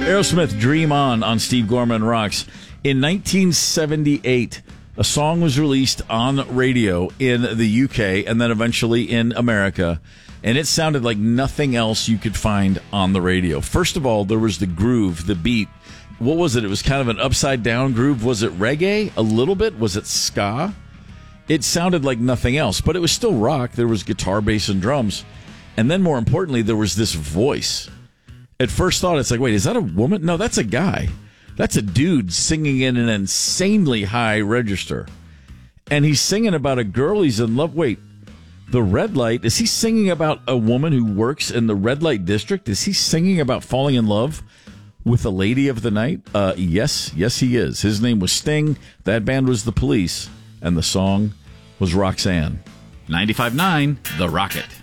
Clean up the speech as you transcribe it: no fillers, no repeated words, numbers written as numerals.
Aerosmith, Dream On Steve Gorman Rocks. In 1978, a song was released on radio in the UK and then eventually in America, and it sounded like nothing else you could find on the radio. First of all, there was the groove, the beat. What was it? It was kind of an upside-down groove. Was it reggae? A little bit? Was it ska? It sounded like nothing else, but it was still rock. There was guitar, bass, and drums. And then more importantly, there was this voice. At first thought, it's like, wait, is that a woman? No, that's a guy. That's a dude singing in an insanely high register. And he's singing about a girl he's in love. Wait, the red light? Is he singing about a woman who works in the red light district? Is he singing about falling in love with a lady of the night? Yes, he is. His name was Sting. That band was The Police. And the song was Roxanne. 95.9, The Rocket.